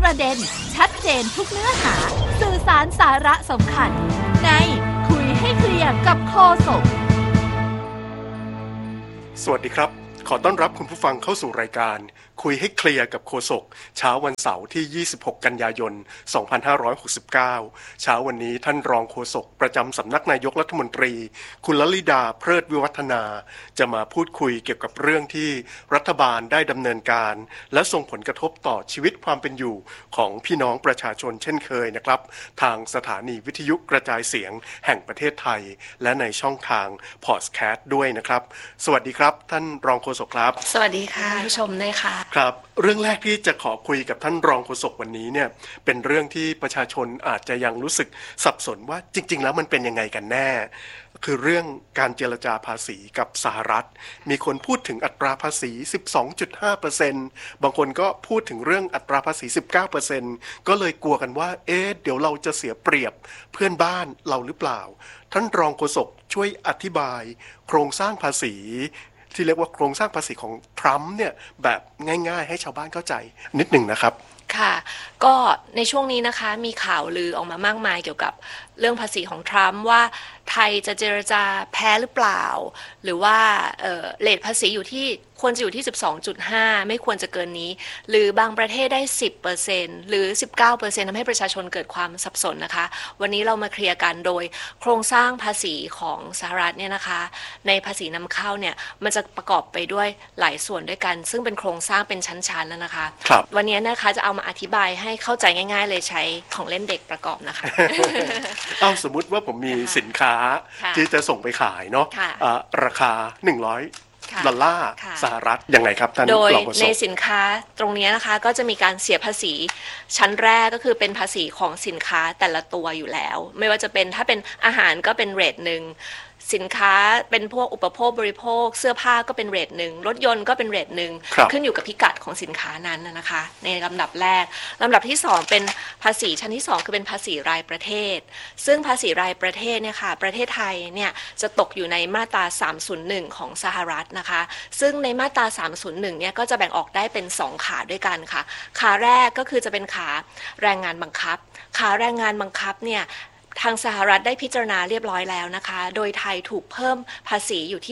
ประเด็นชัดเจนทุกเนื้อหาสื่อสารสาระสำคัญในคุยให้เคลียร์กับโฆษกสวัสดีครับขอต้อนรับคุณผู้ฟังเข้าสู่รายการคุยให้เคลียร์กับโฆษกเช้าวันเสาร์ที่26กันยายน2569เช้าวันนี้ท่านรองโฆษกประจำสำนักนายกรัฐมนตรีคุณลลิดาเพลิดวิวัฒนาจะมาพูดคุยเกี่ยวกับเรื่องที่รัฐบาลได้ดำเนินการและส่งผลกระทบต่อชีวิตความเป็นอยู่ของพี่น้องประชาชนเช่นเคยนะครับทางสถานีวิทยุกระจายเสียงแห่งประเทศไทยและในช่องทางพอดแคสต์ด้วยนะครับสวัสดีครับท่านรองโฆษกครับสวัสดีค่ะผู้ชมด้วยค่ะครับเรื่องแรกที่จะขอคุยกับท่านรองโฆษกวันนี้เนี่ยเป็นเรื่องที่ประชาชนอาจจะยังรู้สึกสับสนว่าจริงๆแล้วมันเป็นยังไงกันแน่คือเรื่องการเจรจาภาษีกับสหรัฐมีคนพูดถึงอัตราภาษี 12.5% บางคนก็พูดถึงเรื่องอัตราภาษี 19% ก็เลยกลัวกันว่าเดี๋ยวเราจะเสียเปรียบเพื่อนบ้านเราหรือเปล่าท่านรองโฆษกช่วยอธิบายโครงสร้างภาษีที่เรียกว่าโครงสร้างภาษีของทรัมป์เนี่ยแบบง่ายๆให้ชาวบ้านเข้าใจนิดหนึ่งนะครับค่ะก็ในช่วงนี้นะคะมีข่าวลือออกมามากมายเกี่ยวกับเรื่องภาษีของทรัมป์ว่าไทยจะเจรจาแพ้หรือเปล่าหรือว่าเรทภาษีอยู่ที่ควรจะอยู่ที่ 12.5 ไม่ควรจะเกินนี้หรือบางประเทศได้ 10% หรือ 19% ทำให้ประชาชนเกิดความสับสนนะคะวันนี้เรามาเคลียร์กันโดยโครงสร้างภาษีของสหรัฐเนี่ยนะคะในภาษีนำเข้าเนี่ยมันจะประกอบไปด้วยหลายส่วนด้วยกันซึ่งเป็นโครงสร้างเป็นชั้นๆนะคะ วันนี้นะคะจะเอามาอธิบายให้เข้าใจง่ายๆเลยใช้ของเล่นเด็กประกอบนะคะเอาสมมุติว่าผมมีสินค้าที่จะส่งไปขายเนาะราคา100 ดอลลาร์สหรัฐยังไงครับท่านรองโฆษกโดยในสินค้าตรงนี้นะคะก็จะมีการเสียภาษีชั้นแรกก็คือเป็นภาษีของสินค้าแต่ละตัวอยู่แล้วไม่ว่าจะเป็นถ้าเป็นอาหารก็เป็นเรทหนึ่งสินค้าเป็นพวกอุปโภคบริโภคเสื้อผ้าก็เป็นเรทหนึ่งรถยนต์ก็เป็นเรทหนึ่งขึ้นอยู่กับพิกัดของสินค้านั้นนะคะในลำดับแรกลำดับที่2เป็นภาษีชั้นที่2คือเป็นภาษีรายประเทศซึ่งภาษีรายประเทศเนี่ยค่ะประเทศไทยเนี่ยจะตกอยู่ในมาตรา301ของสหรัฐนะคะซึ่งในมาตรา301เนี่ยก็จะแบ่งออกได้เป็น2ขาด้วยกันค่ะขาแรกก็คือจะเป็นขาแรงงานบังคับขาแรงงานบังคับเนี่ยทางสหรัฐได้พิจารณาเรียบร้อยแล้วนะคะโดยไทยถูกเพิ่มภาษีอยู่ที่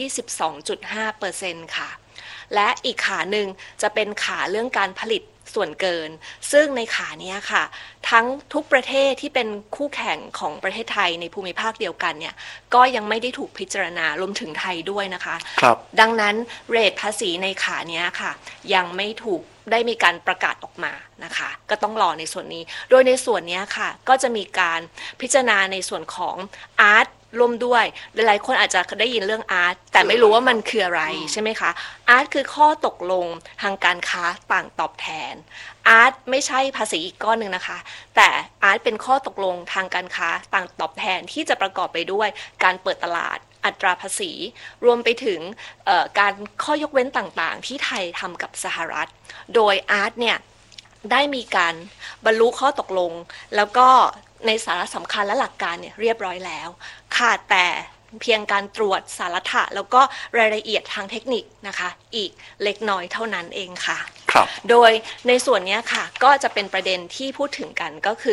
12.5% ค่ะและอีกขาหนึ่งจะเป็นขาเรื่องการผลิตส่วนเกินซึ่งในขานี้ค่ะทั้งทุกประเทศที่เป็นคู่แข่งของประเทศไทยในภูมิภาคเดียวกันเนี่ยก็ยังไม่ได้ถูกพิจารณารวมถึงไทยด้วยนะคะครับดังนั้นเรทภาษีในขานี้ค่ะยังไม่ถูกได้มีการประกาศออกมานะคะก็ต้องรอในส่วนนี้โดยในส่วนนี้ค่ะก็จะมีการพิจารณาในส่วนของอาร์ตร่วมด้วยหลายๆคนอาจจะได้ยินเรื่องอาร์ตแต่ไม่รู้ว่ามันคืออะไรใช่ไหมคะอาร์ตคือข้อตกลงทางการค้าต่างตอบแทนอาร์ตไม่ใช่ภาษีอีกก้อนหนึ่งนะคะแต่อาร์ตเป็นข้อตกลงทางการค้าต่างตอบแทนที่จะประกอบไปด้วยการเปิดตลาดอัตราภาษีรวมไปถึงการข้อยกเว้นต่างๆที่ไทยทำกับสหรัฐโดยอาร์ตเนี่ยได้มีการบรรลุข้อตกลงแล้วก็ในสาระสำคัญและหลักการเนี่ยเรียบร้อยแล้วขาดแต่เพียงการตรวจสาระแล้วก็รายละเอียดทางเทคนิคนะคะอีกเล็กน้อยเท่านั้นเองค่ะโดยในส่วนนี้ค่ะก็จะเป็นประเด็นที่พูดถึงกันก็คือ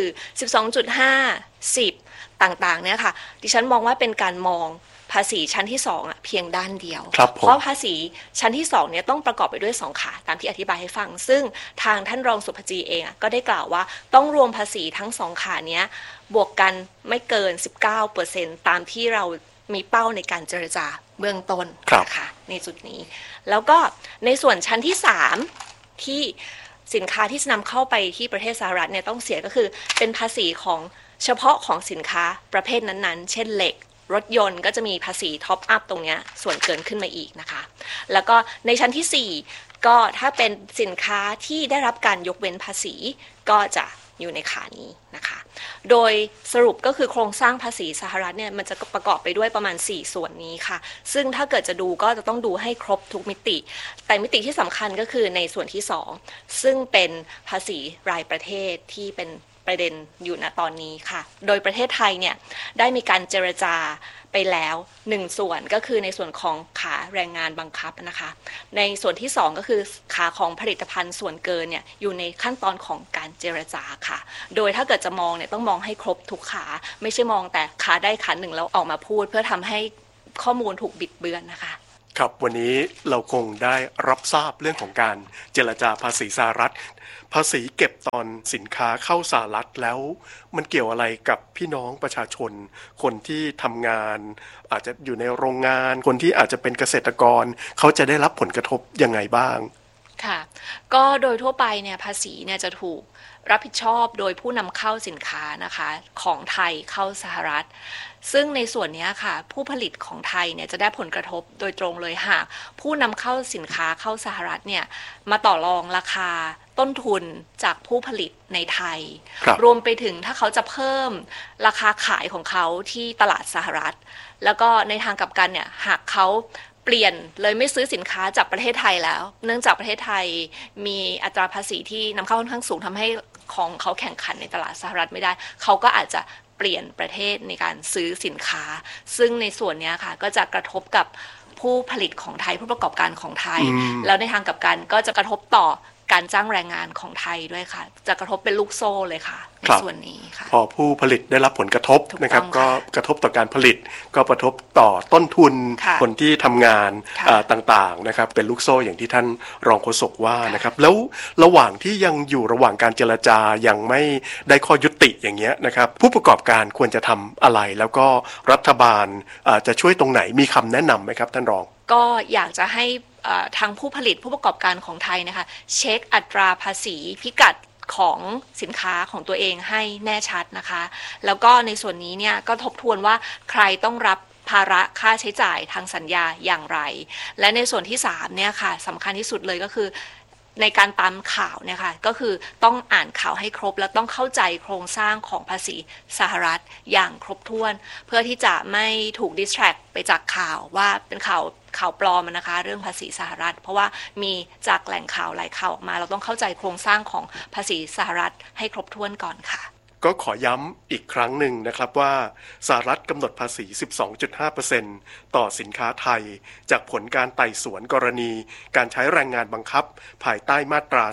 12.5 10 ต่างๆเนี่ยค่ะดิฉันมองว่าเป็นการมองภาษีชั้นที่2เพียงด้านเดียวเพราะภาษีชั้นที่2เนี่ยต้องประกอบไปด้วย2ขาตามที่อธิบายให้ฟังซึ่งทางท่านรองสุภจีเองก็ได้กล่าวว่าต้องรวมภาษีทั้ง2ขานี้บวกกันไม่เกิน 19% ตามที่เรามีเป้าในการเจรจาเบื้องต้นนะคะในจุดนี้แล้วก็ในส่วนชั้นที่3ที่สินค้าที่จะนำเข้าไปที่ประเทศสหรัฐเนี่ยต้องเสียก็คือเป็นภาษีของเฉพาะของสินค้าประเภทนั้นๆเช่นเหล็กรถยนต์ก็จะมีภาษีท็อปอัพตรงนี้ส่วนเกินขึ้นมาอีกนะคะแล้วก็ในชั้นที่4ก็ถ้าเป็นสินค้าที่ได้รับการยกเว้นภาษีก็จะอยู่ในขานี้นะคะโดยสรุปก็คือโครงสร้างภาษีสหรัฐเนี่ยมันจะประกอบไปด้วยประมาณ4ส่วนนี้ค่ะซึ่งถ้าเกิดจะดูก็จะต้องดูให้ครบทุกมิติแต่มิติที่สำคัญก็คือในส่วนที่2ซึ่งเป็นภาษีรายประเทศที่เป็นประเด็นอยู่ณตอนนี้ค่ะโดยประเทศไทยเนี่ยได้มีการเจรจาไปแล้ว1ส่วนก็คือในส่วนของขาแรงงานบังคับนะคะในส่วนที่2ก็คือขาของผลิตภัณฑ์ส่วนเกินเนี่ยอยู่ในขั้นตอนของการเจรจาค่ะโดยถ้าเกิดจะมองเนี่ยต้องมองให้ครบทุกขาไม่ใช่มองแต่ขาได้ขาหนึ่งแล้วออกมาพูดเพื่อทำให้ข้อมูลถูกบิดเบือนนะคะครับวันนี้เราคงได้รับทราบเรื่องของการเจรจาภาษีสหรัฐภาษีเก็บตอนสินค้าเข้าสหรัฐแล้วมันเกี่ยวอะไรกับพี่น้องประชาชนคนที่ทำงานอาจจะอยู่ในโรงงานคนที่อาจจะเป็นเกษตรกรเขาจะได้รับผลกระทบยังไงบ้างค่ะก็โดยทั่วไปเนี่ยภาษีเนี่ยจะถูกรับผิดชอบโดยผู้นำเข้าสินค้านะคะของไทยเข้าสหรัฐซึ่งในส่วนนี้ค่ะผู้ผลิตของไทยเนี่ยจะได้ผลกระทบโดยตรงเลยหากผู้นำเข้าสินค้าเข้าสหรัฐเนี่ยมาต่อรองราคาต้นทุนจากผู้ผลิตในไทย รวมไปถึงถ้าเขาจะเพิ่มราคาขายของเขาที่ตลาดสหรัฐแล้วก็ในทางกลับกันเนี่ยหากเขาเปลี่ยนเลยไม่ซื้อสินค้าจากประเทศไทยแล้วเนื่องจากประเทศไทยมีอัตราภาษีที่นำเข้าค่อนข้างสูงทำให้ของเขาแข่งขันในตลาดสหรัฐไม่ได้เขาก็อาจจะเปลี่ยนประเทศในการซื้อสินค้าซึ่งในส่วนนี้ค่ะก็จะกระทบกับผู้ผลิตของไทยผู้ประกอบการของไทยแล้วในทางกลับกันก็จะกระทบต่อการจ้างแรงงานของไทยด้วยค่ะจะกระทบเป็นลูกโซ่เลยค่ะในส่วนนี้ค่ะพอผู้ผลิตได้รับผลกระทบนะครับก็กระทบต่อการผลิตก็กระทบต่อต้นทุนคนที่ทำงานต่างๆนะครับเป็นลูกโซ่อย่างที่ท่านรองโฆษกว่านะครับแล้วระหว่างที่ยังอยู่ระหว่างการเจรจายังไม่ได้ข้อยุติอย่างเงี้ยนะครับผู้ประกอบการควรจะทำอะไรแล้วก็รัฐบาลจะช่วยตรงไหนมีคำแนะนำไหมครับท่านรองก็อยากจะให้ทางผู้ผลิตผู้ประกอบการของไทยนะคะเช็คอัตราภาษีพิกัดของสินค้าของตัวเองให้แน่ชัดนะคะแล้วก็ในส่วนนี้เนี่ยก็ทบทวนว่าใครต้องรับภาระค่าใช้จ่ายทางสัญญาอย่างไรและในส่วนที่3เนี่ยค่ะสำคัญที่สุดเลยก็คือในการตามข่าวเนี่ยค่ะก็คือต้องอ่านข่าวให้ครบและต้องเข้าใจโครงสร้างของภาษีสหรัฐอย่างครบถ้วนเพื่อที่จะไม่ถูกดิสแทรกไปจากข่าวว่าเป็นข่าวปลอมนะคะเรื่องภาษีสหรัฐเพราะว่ามีจากแหล่งข่าวหลายข่าวออกมาเราต้องเข้าใจโครงสร้างของภาษีสหรัฐให้ครบถ้วนก่อนค่ะก็ขอย้ำอีกครั้งหนึ่งนะครับว่าสหรัฐกำหนดภาษี 12.5% ต่อสินค้าไทยจากผลการไต่สวนกรณีการใช้แรงงานบังคับภายใต้มาตรา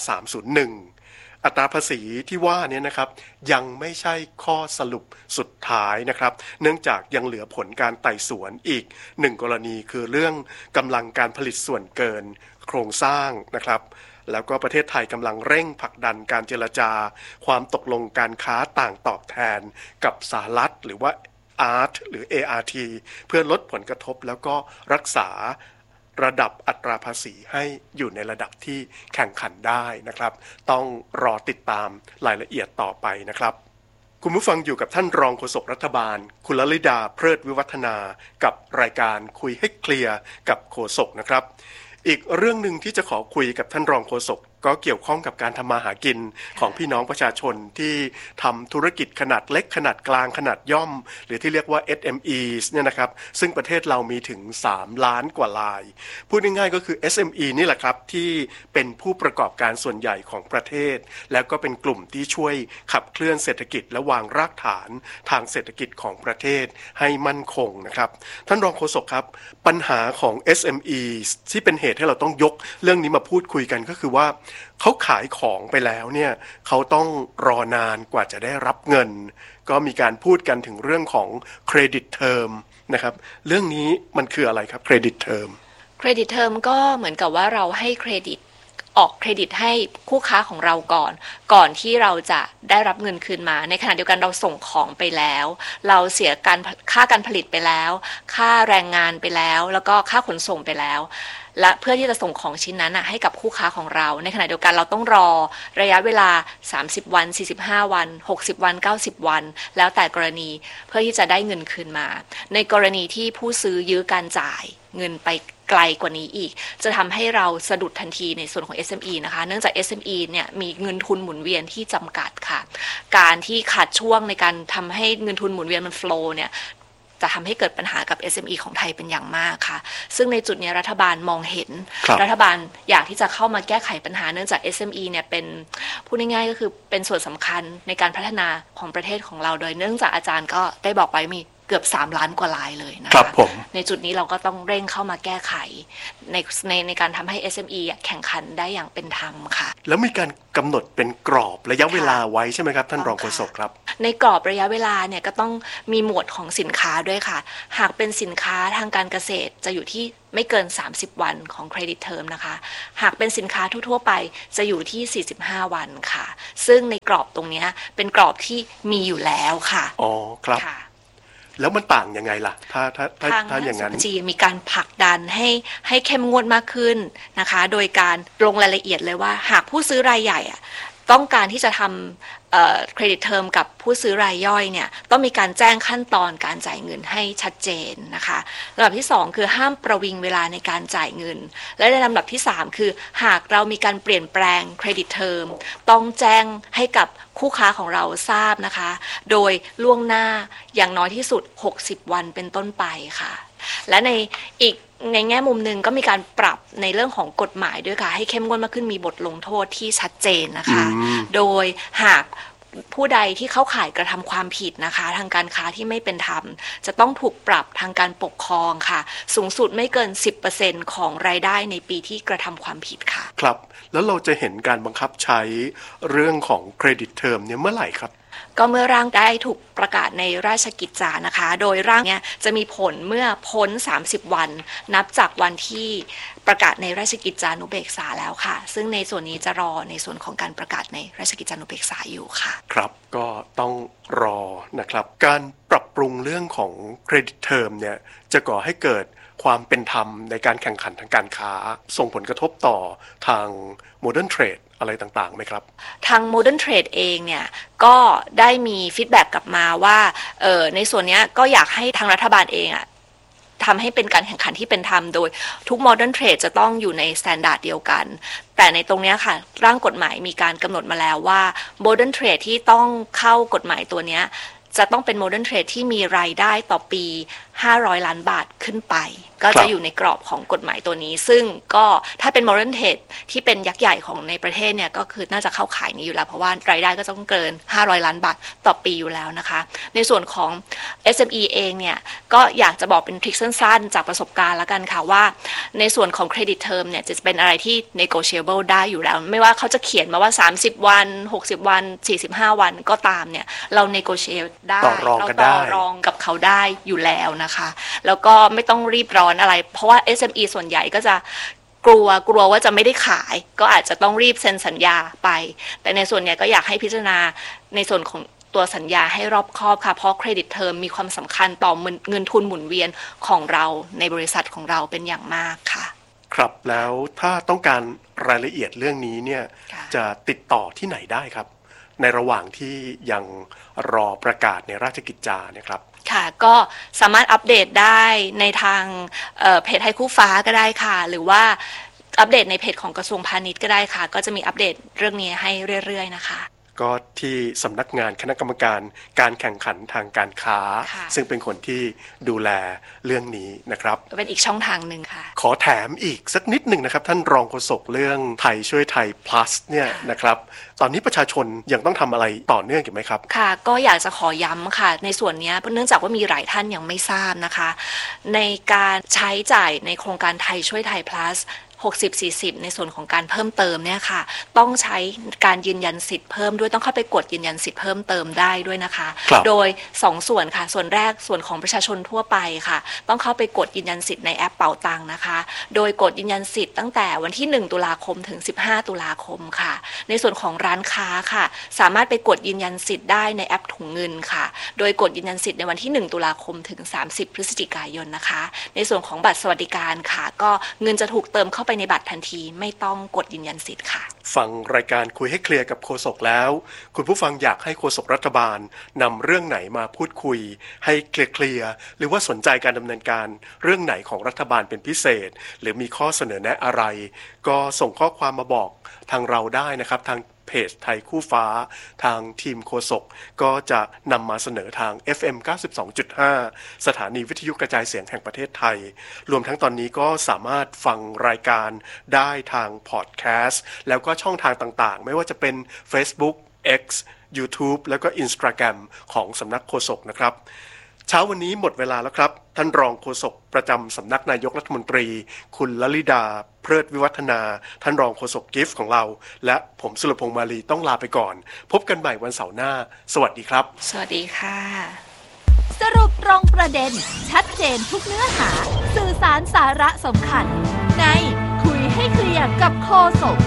301 อัตราภาษีที่ว่านี้นะครับยังไม่ใช่ข้อสรุปสุดท้ายนะครับเนื่องจากยังเหลือผลการไต่สวนอีก1กรณีคือเรื่องกำลังการผลิตส่วนเกินโครงสร้างนะครับแล้วก็ประเทศไทยกำลังเร่งผลักดันการเจรจาความตกลงการค้าต่างตอบแทนกับสหรัฐหรือว่า ART หรือ ART เพื่อลดผลกระทบแล้วก็รักษาระดับอัตราภาษีให้อยู่ในระดับที่แข่งขันได้นะครับต้องรอติดตามรายละเอียดต่อไปนะครับคุณผู้ฟังอยู่กับท่านรองโฆษกรัฐบาลคุณลลิดาเพลิดวิวัฒนากับรายการคุยให้เคลียร์กับโฆษกนะครับอีกเรื่องหนึ่งที่จะขอคุยกับท่านรองโฆษกก็เกี่ยวข้องกับการทำมาหากินของพี่น้องประชาชนที่ทำธุรกิจขนาดเล็กขนาดกลางขนาดย่อมหรือที่เรียกว่า SMEs เนี่ยนะครับซึ่งประเทศเรามีถึง3ล้านกว่ารายพูดง่ายๆก็คือ SME นี่แหละครับที่เป็นผู้ประกอบการส่วนใหญ่ของประเทศแล้วก็เป็นกลุ่มที่ช่วยขับเคลื่อนเศรษฐกิจและวางรากฐานทางเศรษฐกิจของประเทศให้มั่นคงนะครับท่านรองโฆษกครับปัญหาของ SMEs ที่เป็นเหตุให้เราต้องยกเรื่องนี้มาพูดคุยกันก็คือว่าเขาขายของไปแล้วเนี่ยเขาต้องรอนานกว่าจะได้รับเงินก็มีการพูดกันถึงเรื่องของเครดิตเทอมนะครับเรื่องนี้มันคืออะไรครับเครดิตเทอมก็เหมือนกับว่าเราให้เครดิตออกเครดิตให้คู่ค้าของเราก่อนที่เราจะได้รับเงินคืนมาในขณะเดียวกันเราส่งของไปแล้วเราเสียค่าการผลิตไปแล้วค่าแรงงานไปแล้วแล้วก็ค่าขนส่งไปแล้วและเพื่อที่จะส่งของชิ้นนั้นให้กับคู่ค้าของเราในขณะเดียวกันเราต้องรอระยะเวลา30วัน45วัน60วัน90วันแล้วแต่กรณีเพื่อที่จะได้เงินคืนมาในกรณีที่ผู้ซื้อยื้อการจ่ายเงินไปไกลกว่านี้อีกจะทำให้เราสะดุดทันทีในส่วนของ SME นะคะเนื่องจาก SME เนี่ยมีเงินทุนหมุนเวียนที่จำกัดค่ะการที่ขาดช่วงในการทำให้เงินทุนหมุนเวียนมันโฟลว์เนี่ยจะทำให้เกิดปัญหากับ SME ของไทยเป็นอย่างมากค่ะซึ่งในจุดนี้รัฐบาลมองเห็นรัฐบาลอยากที่จะเข้ามาแก้ไขปัญหาเนื่องจาก SME เนี่ยเป็นพูดง่ายๆก็คือเป็นส่วนสำคัญในการพัฒนาของประเทศของเราโดยเนื่องจากอาจารย์ก็ได้บอกไปมีเกือบ3 ล้านกว่ารายเลยนะคะในจุดนี้เราก็ต้องเร่งเข้ามาแก้ไขในการทำให้ SME แข่งขันได้อย่างเป็นธรรมค่ะแล้วมีการกำหนดเป็นกรอบระยะเวลาไว้ใช่ไหมครับท่านรองโฆษกครับในกรอบระยะเวลาเนี่ยก็ต้องมีหมวดของสินค้าด้วยค่ะหากเป็นสินค้าทางการเกษตรจะอยู่ที่ไม่เกิน30 วันของเครดิตเทอมนะคะหากเป็นสินค้าทั่วๆไปจะอยู่ที่45 วันค่ะซึ่งในกรอบตรงนี้เป็นกรอบที่มีอยู่แล้วค่ะอ๋อครับแล้วมันต่างยังไงล่ะถ้าอย่างนั้นจีมีการผลักดันให้เข้มงวดมากขึ้นนะคะโดยการลงรายละเอียดเลยว่าหากผู้ซื้อรายใหญ่ต้องการที่จะทำเครดิตเทอมกับผู้ซื้อรายย่อยเนี่ยต้องมีการแจ้งขั้นตอนการจ่ายเงินให้ชัดเจนนะคะลำดับที่2คือห้ามประวิงเวลาในการจ่ายเงินและในลำดับที่3คือหากเรามีการเปลี่ยนแปลงเครดิตเทอมต้องแจ้งให้กับคู่ค้าของเราทราบนะคะโดยล่วงหน้าอย่างน้อยที่สุด60 วันเป็นต้นไปค่ะและในแง่มุมหนึ่งก็มีการปรับในเรื่องของกฎหมายด้วยค่ะให้เข้มงวดมากขึ้นมีบทลงโทษที่ชัดเจนนะคะโดยหากผู้ใดที่เข้าข่ายกระทำความผิดนะคะทางการค้าที่ไม่เป็นธรรมจะต้องถูกปรับทางการปกครองค่ะสูงสุดไม่เกิน 10% ของรายได้ในปีที่กระทำความผิดค่ะครับแล้วเราจะเห็นการบังคับใช้เรื่องของเครดิตเทอมเนี่ยเมื่อไหร่ครับก็เมื่อร่างได้ถูกประกาศในราชกิจจานะคะโดยร่างเนี้ยจะมีผลเมื่อพ้น30 วันนับจากวันที่ประกาศในราชกิจจานุเบกษาแล้วค่ะซึ่งในส่วนนี้จะรอในส่วนของการประกาศในราชกิจจานุเบกษาอยู่ค่ะครับก็ต้องรอนะครับการปรับปรุงเรื่องของเครดิตเทอมเนี่ยจะก่อให้เกิดความเป็นธรรมในการแข่งขันทางการค้าส่งผลกระทบต่อทาง Modern Trade อะไรต่างๆไหมครับทาง Modern Trade เองเนี่ยก็ได้มีฟีดแบ็กกลับมาว่าในส่วนนี้ก็อยากให้ทางรัฐบาลเองทำให้เป็นการแข่งขันที่เป็นธรรมโดยทุก Modern Trade จะต้องอยู่ในสแตนดาร์ดเดียวกันแต่ในตรงนี้ค่ะร่างกฎหมายมีการกำหนดมาแล้วว่า Modern Trade ที่ต้องเข้ากฎหมายตัวนี้จะต้องเป็น Modern Trade ที่มีรายได้ต่อปี500 ล้านบาทขึ้นไปก็จะอยู่ในกรอบของกฎหมายตัวนี้ซึ่งก็ถ้าเป็น Modern Trade ที่เป็นยักษ์ใหญ่ของในประเทศเนี่ยก็คือน่าจะเข้าขายนี้อยู่แล้วเพราะว่ารายได้ก็ต้องเกิน500 ล้านบาทต่อปีอยู่แล้วนะคะในส่วนของ SME เองเนี่ยก็อยากจะบอกเป็นทริคสั้นๆจากประสบการณ์แล้วกันค่ะว่าในส่วนของเครดิตเทอมเนี่ยจะเป็นอะไรที่ negotiable ได้อยู่แล้วไม่ว่าเขาจะเขียนมาว่า30 วัน60 วัน45 วันก็ตามเนี่ยเรา negotiate ได้เราต่อรองกับเขาได้อยู่แล้วนะคะแล้วก็ไม่ต้องรีบร้อนอะไรเพราะว่า SME ส่วนใหญ่ก็จะกลัวว่าจะไม่ได้ขายก็อาจจะต้องรีบเซ็นสัญญาไปแต่ในส่วนเนี้ยก็อยากให้พิจารณาในส่วนของตัวสัญญาให้รอบคอบค่ะเพราะเครดิตเทอมมีความสำคัญต่อเงินทุนหมุนเวียนของเราในบริษัทของเราเป็นอย่างมากค่ะครับแล้วถ้าต้องการรายละเอียดเรื่องนี้เนี่ยจะติดต่อที่ไหนได้ครับในระหว่างที่ยังรอประกาศในราชกิจจาเนี่ยครับค่ะก็สามารถอัปเดตได้ในทางเพจไทยคู่ฟ้าก็ได้ค่ะหรือว่าอัปเดตในเพจของกระทรวงพาณิชย์ก็ได้ค่ะก็จะมีอัปเดตเรื่องนี้ให้เรื่อยๆนะคะก็ที่สำนักงานคณะกรรมการการแข่งขันทางการค้าซึ่งเป็นคนที่ดูแลเรื่องนี้นะครับเป็นอีกช่องทางหนึ่งค่ะขอแถมอีกสักนิดหนึ่งนะครับท่านรองโฆษกเรื่องไทยช่วยไทย plus เนี่ยนะครับตอนนี้ประชาชนยังต้องทำอะไรต่อเนื่องอยู่ไหมครับค่ะก็อยากจะขอย้ำค่ะในส่วนนี้เนื่องจากว่ามีหลายท่านยังไม่ทราบนะคะในการใช้จ่ายในโครงการไทยช่วยไทย plus 60-40ในส่วนของการเพิ่มเติมเนี่ยค่ะต้องใช้การยืนยันสิทธิ์เพิ่มด้วยต้องเข้าไปกดยืนยันสิทธิ์เพิ่มเติมได้ด้วยนะคะโดย2ส่วนค่ะส่วนแรกส่วนของประชาชนทั่วไปค่ะต้องเข้าไปกดยืนยันสิทธิ์ในแอปเป๋าตังนะคะโดยกดยืนยันสิทธิ์ตั้งแต่วันที่1ตุลาคมถึง15ตุลาคมค่ะในส่วนของร้านค้าค่ะสามารถไปกดยืนยันสิทธิ์ได้ในแอปถุงเงินค่ะโดยกดยืนยันสิทธิ์ในวันที่1ตุลาคมถึง30พฤศจิกายนนะคะในส่วนของบัตรสวัสดิการค่ะก็เงินจะถูกเติมเข้าไปในบัตรทันทีไม่ต้องกดยืนยันสิทธิ์ค่ะฟังรายการคุยให้เคลียร์กับโฆษกแล้วคุณผู้ฟังอยากให้โฆษกรัฐบาลนำเรื่องไหนมาพูดคุยให้เคลียร์หรือว่าสนใจการดำเนินการเรื่องไหนของรัฐบาลเป็นพิเศษหรือมีข้อเสนอแนะอะไรก็ส่งข้อความมาบอกทางเราได้นะครับทางเพจไทยคู่ฟ้าทางทีมโฆษกก็จะนำมาเสนอทาง FM 92.5 สถานีวิทยุกระจายเสียงแห่งประเทศไทยรวมทั้งตอนนี้ก็สามารถฟังรายการได้ทางพอดแคสต์แล้วก็ช่องทางต่างๆไม่ว่าจะเป็น Facebook X YouTube แล้วก็ Instagram ของสำนักโฆษกนะครับเช้าวันนี้หมดเวลาแล้วครับท่านรองโฆษกประจำสำนักนายกรัฐมนตรีคุณลลิดาเพลิดวิวัฒนาท่านรองโฆษกกิฟต์ของเราและผมสุรพงษ์มาลีต้องลาไปก่อนพบกันใหม่วันเสาร์หน้าสวัสดีครับสวัสดีค่ะสรุปตรงประเด็นชัดเจนทุกเนื้อหาสื่อสารสาระสำคัญในคุยให้เคลียร์กับโฆษก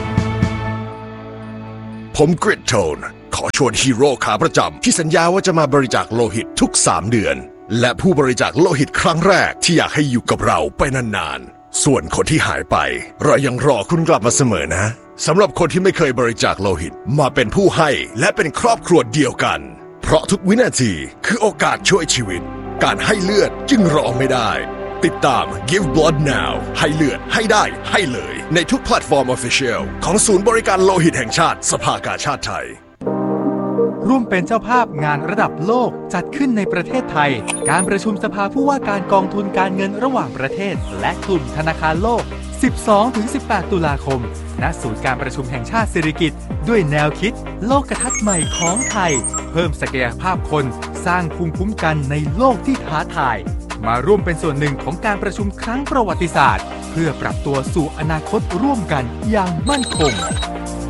ผมกริดโทนขอชวนฮีโร่ขาประจำที่สัญญาว่าจะมาบริจาคโลหิตทุก3เดือนและผู้บริจาคโลหิตครั้งแรกที่อยากให้อยู่กับเราไปนานๆส่วนคนที่หายไปเรายังรอคุณกลับมาเสมอนะสำหรับคนที่ไม่เคยบริจาคโลหิตมาเป็นผู้ให้และเป็นครอบครัวเดียวกันเพราะทุกวินาทีคือโอกาสช่วยชีวิตการให้เลือดจึงรอไม่ได้ติดตาม Give Blood Now ให้เลือดให้ได้ให้เลยในทุกแพลตฟอร์ม Official ของศูนย์บริการโลหิตแห่งชาติสภากาชาติไทยร่วมเป็นเจ้าภาพงานระดับโลกจัดขึ้นในประเทศไทยการประชุมสภาผู้ว่าการกองทุนการเงินระหว่างประเทศและกลุ่มธนาคารโลก 12-18 ตุลาคมณศูนย์การประชุมแห่งชาติสิริกิติ์ด้วยแนวคิดโลกทัศน์ใหม่ของไทยเพิ่มศักยภาพคนสร้างภูมิคุ้มกันในโลกที่ท้าทายมาร่วมเป็นส่วนหนึ่งของการประชุมครั้งประวัติศาสตร์เพื่อปรับตัวสู่อนาคตร่วมกันอย่างมั่นคง